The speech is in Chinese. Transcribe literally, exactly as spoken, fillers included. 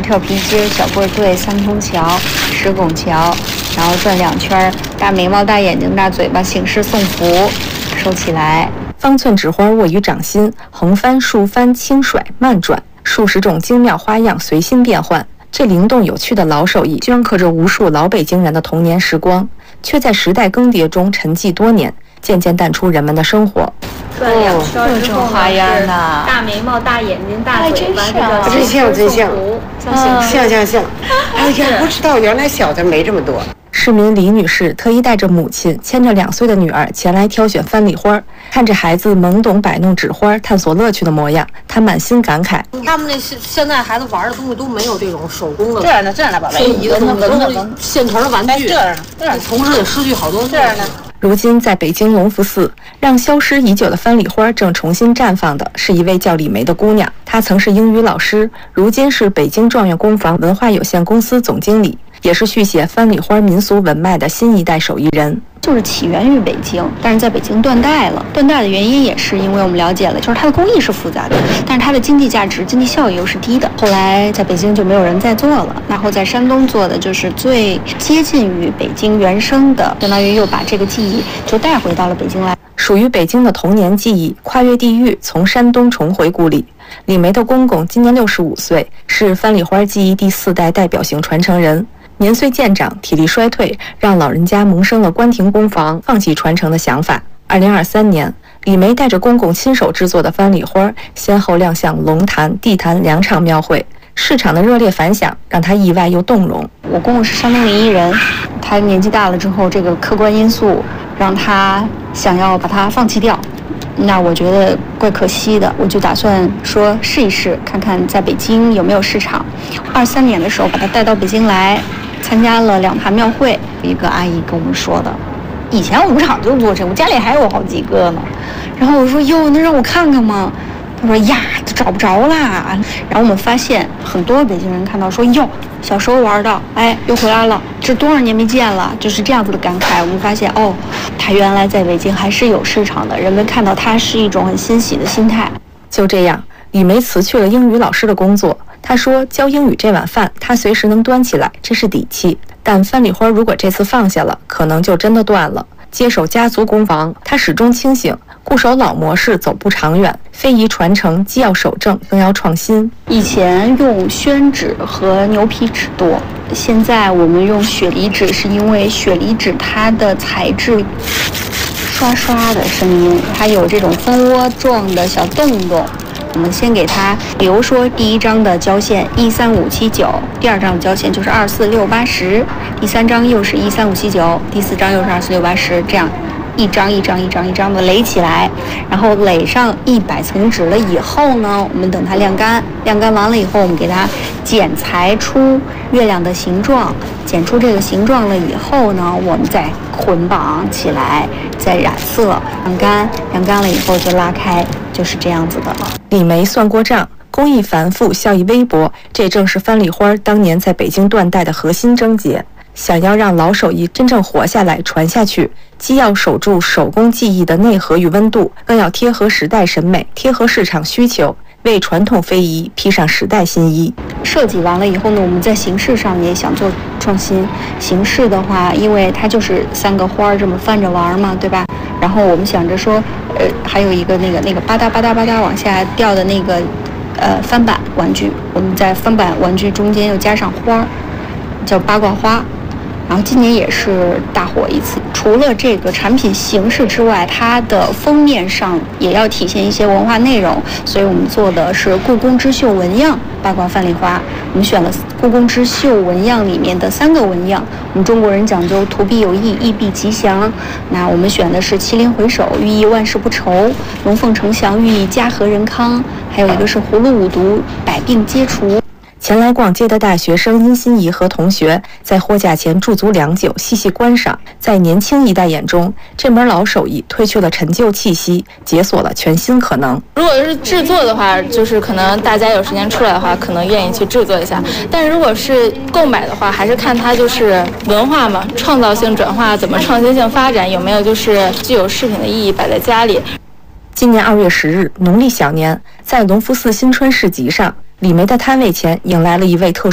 跳皮筋、小棍队、三通桥、石拱桥，然后转两圈，大眉毛、大眼睛、大嘴巴，形式送福，收起来。 方寸纸花握于掌心，横翻、竖翻、轻甩、慢转，数十种精妙花样随心变换。这灵动有趣的老手艺，镌刻着无数老北京人的童年时光，却在时代更迭中沉寂多年，渐渐淡出人们的生活。 转两圈之后花样呢， 大眉毛、大眼睛、大嘴巴， 这真像真像， 像像像像。哎呀，不知道原来小的没这么多。 市民李女士特意带着母亲，牵着两岁的女儿前来挑选番里花，看着孩子懵懂摆弄纸花、探索乐趣的模样，她满心感慨。 他们那现现在孩子玩的东西都没有这种手工的， 这样的这样的宝贝， 非遗的东西，都是现成的玩具。 这样的，这样同时也失去好多。 这样的。 如今，在北京隆福寺，让消失已久的番里花正重新绽放的是一位叫李梅的姑娘。她曾是英语老师，如今是北京状元工坊文化有限公司总经理，也是续写番里花民俗文脉的新一代手艺人。 就是起源于北京，但是在北京断代了。断代的原因也是因为我们了解了，就是它的工艺是复杂的，但是它的经济价值、经济效益又是低的。后来在北京就没有人再做了，然后在山东做的就是最接近于北京原生的，相当于又把这个技艺就带回到了北京来。 属于北京的童年记忆，跨越地域，从山东重回故里。李梅的公公今年六十五岁，是番里花技艺第四代代表性传承人。年岁渐长，体力衰退，让老人家萌生了关停工坊、放弃传承的想法。二零二三年，李梅带着公公亲手制作的番里花，先后亮相龙坛、地坛两场庙会，市场的热烈反响让他意外又动容。 我公公是山东临沂人，他年纪大了之后，这个客观因素让他想要把它放弃掉。那我觉得怪可惜的，我就打算说试一试，看看在北京有没有市场。二三年的时候把他带到北京来，参加了两坛庙会。一个阿姨跟我们说的，以前武场就做这，我家里还有好几个呢。然后我说哟，那让我看看吗？他说呀，都找不着啦。然后我们发现很多北京人看到说哟，小时候玩的，哎，又回来了，这多少年没见了，就是这样子的感慨。我们发现哦，它原来在北京还是有市场的，人们看到它是一种很欣喜的心态。 就这样，李梅辞去了英语老师的工作。她说，教英语这碗饭，她随时能端起来，这是底气。但番里花如果这次放下了，可能就真的断了。接手家族工坊，她始终清醒，固守老模式走不长远，非遗传承既要守正，更要创新。 以前用宣纸和牛皮纸多，现在我们用雪梨纸，是因为雪梨纸它的材质刷刷的声音，它有这种蜂窝状的小洞洞。我们先给它，比如说第一张的交线一三五七九，第二张的交线就是二四六八十，第三张又是一三五七九，第四张又是二四六八十，这样一张一张一张一张的垒起来，然后垒上一百层纸了以后呢，我们等它晾干，晾干完了以后，我们给它剪裁出月亮的形状，剪出这个形状了以后呢，我们再捆绑起来，再染色，晾干，晾干了以后就拉开，就是这样子的了。 李梅算过账，工艺繁复，效益微薄，这正是番里花当年在北京断代的核心症结。想要让老手艺真正活下来、传下去，既要守住手工技艺的内核与温度，更要贴合时代审美，贴合市场需求，为传统非遗披上时代新衣。 设计完了以后呢，我们在形式上也想做创新。形式的话，因为它就是三个花这么翻着玩嘛，对吧？然后我们想着说，呃，还有一个那个那个吧嗒吧嗒吧嗒往下掉的那个，呃，翻版玩具，我们在翻版玩具中间又加上花，叫八卦花。然后今年也是大火一次。除了这个产品形式之外，它的封面上也要体现一些文化内容，所以我们做的是故宫织绣纹样八卦范例花。我们选了故宫织绣纹样里面的三个纹样。我们中国人讲究图必有意，意必吉祥。那我们选的是麒麟回首，寓意万事不愁；龙凤呈祥，寓意家和人康；还有一个是葫芦五毒，百病皆除。 前来逛街的大学生殷心怡和同学在货架前驻足良久，细细观赏。在年轻一代眼中，这门老手艺褪去了陈旧气息，解锁了全新可能。 如果是制作的话，就是可能大家有时间出来的话，可能愿意去制作一下。但如果是购买的话，还是看它就是文化嘛，创造性转化怎么创新性发展，有没有就是具有饰品的意义摆在家里。 今年二月十日，农历小年，在隆福寺新春市集上，李梅的摊位前迎来了一位特殊